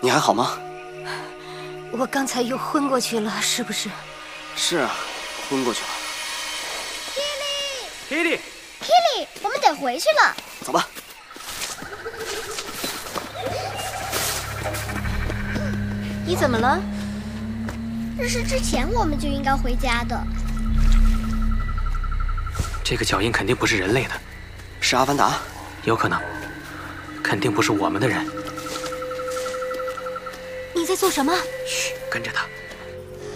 你还好吗？ 我刚才又昏过去了，是不是？ 是啊，昏过去了。 Kili，我们得回去了。 走吧。 你怎么了？ 日食之前我们就应该回家的。 这个脚印肯定不是人类的， 是阿凡达？ 有可能，肯定不是我们的人。 你在做什么？ 嘘，跟着他。